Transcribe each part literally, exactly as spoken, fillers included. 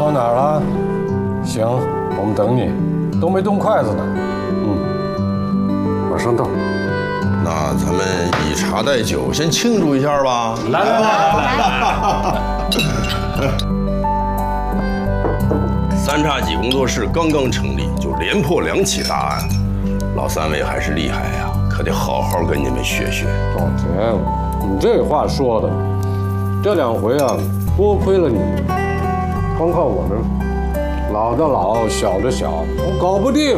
到哪儿了？行，我们等你，都没动筷子呢。嗯，马上到。 那咱们以茶代酒，先庆祝一下吧。 来来来来来。 三叉戟工作室刚刚成立，就连破两起大案，老三位还是厉害呀，可得好好跟你们学学。 老田，你这话说的，这两回啊，多亏了你，光靠我们，老的老，小的小，搞不定。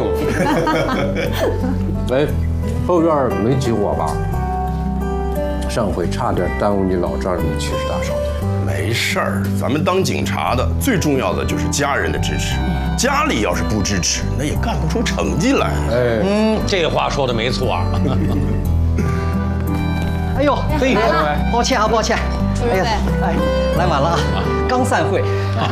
哎，后院没起火吧？上回差点耽误你老丈人的七十大寿。 没事儿，咱们当警察的最重要的就是家人的支持，家里要是不支持，那也干不出成绩来。 哎， 嗯，这话说的没错。 哎呦，嘿，抱歉啊，抱歉。哎呀，哎，来晚了啊，刚散会。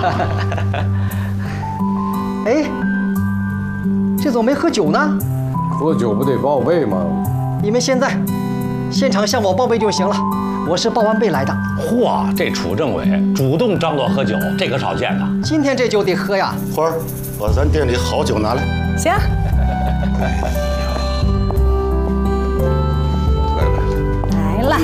哎，这怎么没喝酒呢？ 喝酒不得报备吗？ 你们现在现场向我报备就行了，我是报完备来的。 嚯，这楚政委主动张罗喝酒，这可少见呐。 今天这酒得喝呀。 花儿，把咱店里好酒拿来。 行。 来来来了。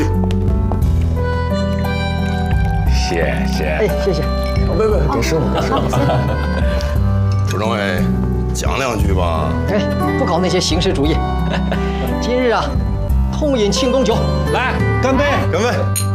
谢谢。 哎，谢谢。 哦，别别，给师傅，给师傅。 楚政委，讲两句吧。 哎，不搞那些形式主义。今日啊，痛饮庆功酒， 来，干杯！ 干杯！